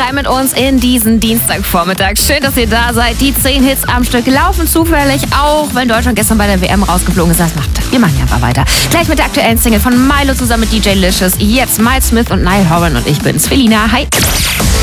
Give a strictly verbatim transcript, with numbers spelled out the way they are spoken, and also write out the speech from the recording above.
rein mit uns in diesen Dienstagvormittag. Schön, dass ihr da seid. Die zehn Hits am Stück laufen zufällig, auch wenn Deutschland gestern bei der W M rausgeflogen ist. Das macht, wir machen ja einfach weiter. Gleich mit der aktuellen Single von Milo zusammen mit D J Licious. Jetzt Miles Smith und Niall Horan und ich bin's, Felina. Hi.